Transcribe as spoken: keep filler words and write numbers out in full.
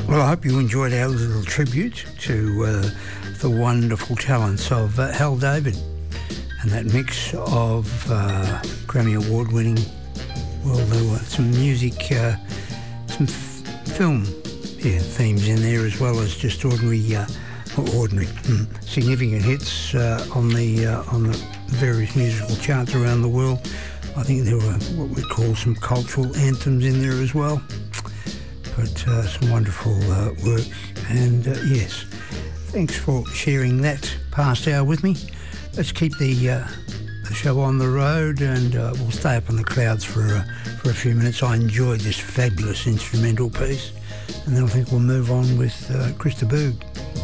Well, I hope you enjoyed our little tribute to uh, the wonderful talents of uh, Hal David and that mix of uh, Grammy Award-winning, well, there were some music, uh, some f- film yeah, themes in there, as well as just ordinary, uh, ordinary, mm, significant hits uh, on the uh, on the various musical charts around the world. I think there were what we call some cultural anthems in there as well. But uh, some wonderful uh, work, and uh, yes, thanks for sharing that past hour with me. Let's keep the uh, the show on the road, and uh, we'll stay up in the clouds for uh, for a few minutes. I enjoyed this fabulous instrumental piece, and then I think we'll move on with uh, Krista Boog.